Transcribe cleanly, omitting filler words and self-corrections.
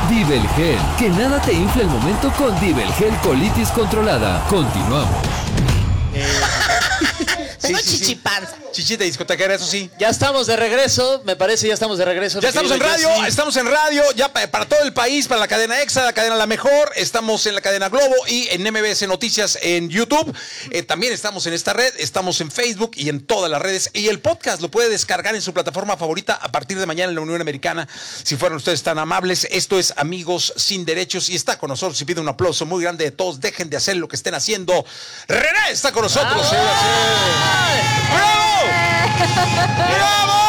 Divelgel, que nada te infle el momento con Divelgel colitis controlada. Continuamos. Tengo chichipanza. Chichita discotequera, eso sí. Ya estamos de regreso, me parece, ya estamos de regreso. Ya estamos en radio, ya para todo el país, para la cadena EXA, la cadena La Mejor, estamos en la cadena Globo y en MBS Noticias en YouTube. También estamos en esta red, estamos en Facebook y en todas las redes. Y el podcast lo puede descargar en su plataforma favorita a partir de mañana en la Unión Americana, si fueran ustedes tan amables. Esto es Amigos Sin Derechos y está con nosotros y pide un aplauso muy grande de todos. Dejen de hacer lo que estén haciendo. René está con nosotros. ¡Bravo! ¡Bravo!